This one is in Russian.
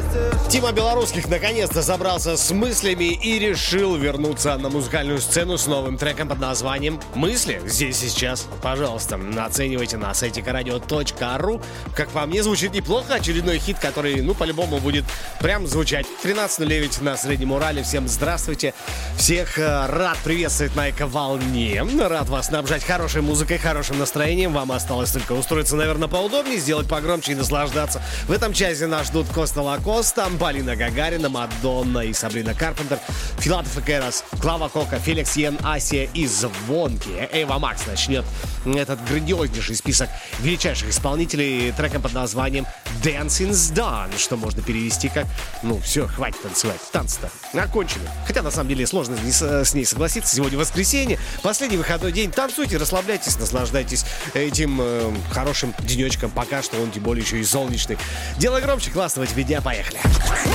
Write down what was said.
Тима Белорусских наконец-то забрался с мыслями и решил вернуться на музыкальную сцену с новым треком под названием «Мысли». Здесь и сейчас. Пожалуйста, оценивайте на сайте radio.ru. Как по мне, звучит неплохо. Очередной хит, который, по-любому будет прям звучать. 13:09 на Среднем Урале. Всем здравствуйте. Всех рад приветствовать на Эко-волне. Рад вас снабжать хорошей музыкой, хорошим настроением. Вам осталось только устроиться, наверное, поудобнее, сделать погромче и наслаждаться. В этом часе нас ждут Коста Лакоста, Полина Гагарина, Мадонна и Сабрина Карпентер, Филатов и Керас, Клава Кока, Феликс Йен, Асия и Звонки. Эйва Макс начнет этот грандиознейший список величайших исполнителей треком под названием Dancing's Done, что можно перевести как все, хватит танцевать, танцы-то окончены. Хотя на самом деле сложно с ней согласиться. Сегодня воскресенье, последний выходной день. Танцуйте, расслабляйтесь, наслаждайтесь этим хорошим денечком, пока что он тем более еще и солнечный. Делай громче, классного тебе дня, поехали.